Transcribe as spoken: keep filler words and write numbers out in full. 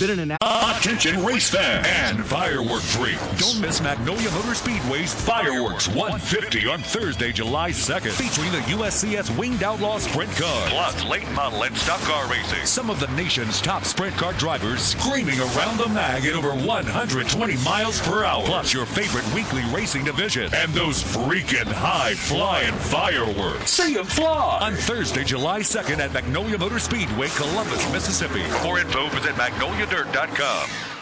been in an Attention race fans and firework freaks. Don't miss Magnolia Motor Speedway's Fireworks one fifty on Thursday, July second, featuring the U S C S Winged Outlaw Sprint Car, plus late model and stock car racing. Some of the nation's top sprint car drivers screaming around the mag at over one hundred twenty miles per hour. Plus your favorite weekly racing division. And those freaking high-flying fireworks. See them fly! On Thursday, July second at Magnolia Motor Speedway, Columbus, Mississippi. For more info, visit magnolia dirt dot com.